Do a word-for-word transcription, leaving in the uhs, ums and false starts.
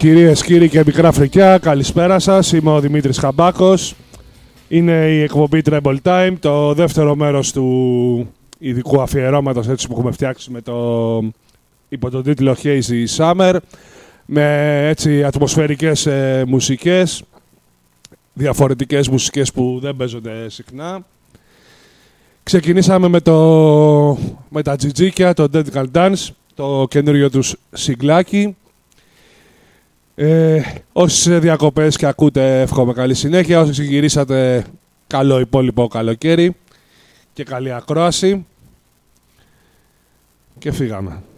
Κυρίες, κύριοι και μικρά φρικιά, καλησπέρα σας. Είμαι ο Δημήτρης Χαμπάκος. Είναι η εκπομπή Treble Time, το δεύτερο μέρος του ειδικού αφιερώματος έτσι που έχουμε φτιάξει με το, υπό τον τίτλο Hazy Summer, με έτσι ατμοσφαιρικές ε, μουσικές, διαφορετικές μουσικές που δεν παίζονται συχνά. Ξεκινήσαμε με, το, με τα τζιτζίκια, το Dead Can Dance, το καινούριο τους σιγκλάκι. Ε, όσοι σε διακοπές και ακούτε, εύχομαι καλή συνέχεια. Όσοι γυρίσατε, καλό υπόλοιπο καλοκαίρι και καλή ακρόαση. Και φύγαμε.